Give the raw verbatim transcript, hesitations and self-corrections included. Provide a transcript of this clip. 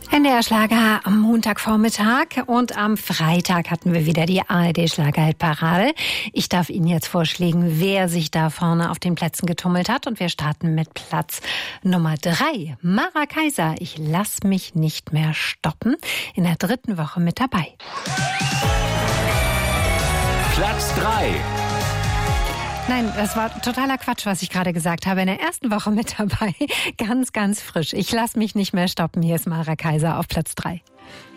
N D R-Schlager am Montagvormittag und am Freitag hatten wir wieder die A R D-Schlagerhit-Parade. Ich darf Ihnen jetzt vorschlagen, wer sich da vorne auf den Plätzen getummelt hat, und wir starten mit Platz Nummer drei. Mara Kaiser, ich lass mich nicht mehr stoppen, in der dritten Woche mit dabei. Platz drei. Nein, das war totaler Quatsch, was ich gerade gesagt habe. In der ersten Woche mit dabei. Ganz, ganz frisch. Ich lass mich nicht mehr stoppen. Hier ist Mara Kaiser auf Platz drei.